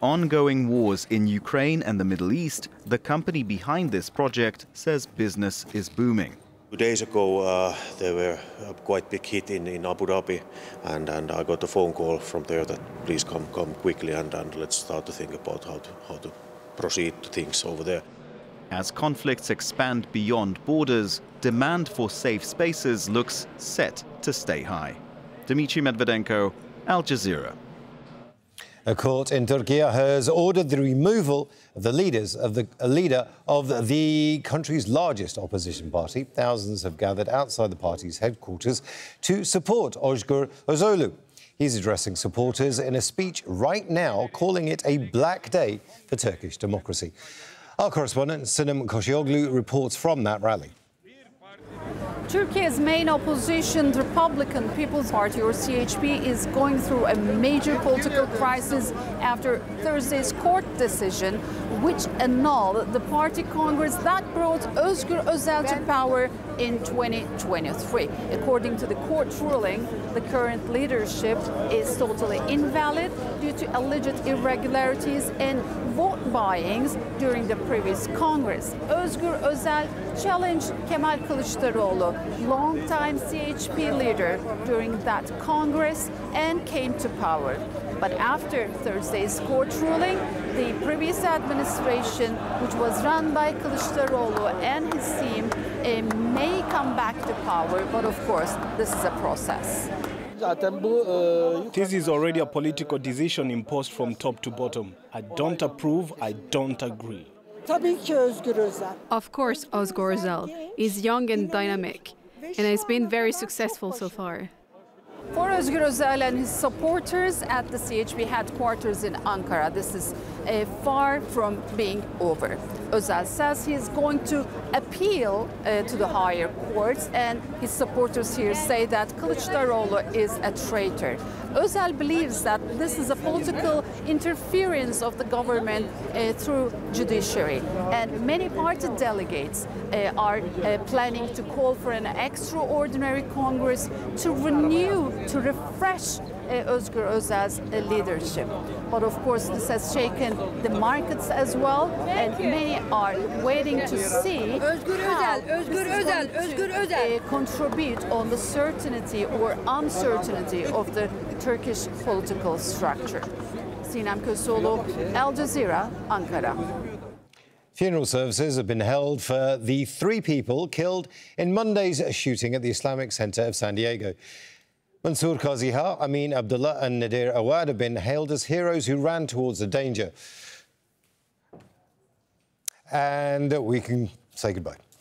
ongoing wars in Ukraine and the Middle East, the company behind this project says business is booming. 2 days ago, there were a quite big hit in Abu Dhabi, and I got a phone call from there that please come quickly and let's start to think about how to proceed to things over there. As conflicts expand beyond borders, demand for safe spaces looks set to stay high. Dmitry Medvedenko, Al Jazeera. A court in Turkey has ordered the removal of the leader of the country's largest opposition party. Thousands have gathered outside the party's headquarters to support Özgür Özel. He's addressing supporters in a speech right now, calling it a black day for Turkish democracy. Our correspondent Sinem Koscioglu reports from that rally. Turkey's main opposition, the Republican People's Party, or CHP, is going through a major political crisis after Thursday's court decision, which annulled the party congress that brought Özgür Özel to power in 2023. According to the court ruling, the current leadership is totally invalid due to alleged irregularities and vote buyings during the previous Congress. Özgür Özel challenged Kemal Kılıçdaroğlu, longtime CHP leader, during that Congress and came to power. But after Thursday's court ruling, the previous administration, which was run by Kılıçdaroğlu and his team, may come back to power, but of course, this is a process. This is already a political decision imposed from top to bottom. I don't approve, I don't agree. Of course, Özgür Özel is young and dynamic, and has been very successful so far. For Özgür Özel and his supporters at the CHP headquarters in Ankara, this is far from being over. Özel says he is going to appeal to the higher courts, and his supporters here say that Kılıçdaroğlu is a traitor. Özel believes that this is a political interference of the government through judiciary, and many party delegates are planning to call for an extraordinary Congress to refresh Özgür Özel's leadership. But of course, this has shaken the markets as well, and many are waiting to see how this is going to contribute on the certainty or uncertainty of the Turkish political structure. Sinem Koscioglu, Al Jazeera, Ankara. Funeral services have been held for the 3 people killed in Monday's shooting at the Islamic Center of San Diego. Mansour Kaziha, Amin Abdullah and Nadir Awad have been hailed as heroes who ran towards the danger. And we can say goodbye.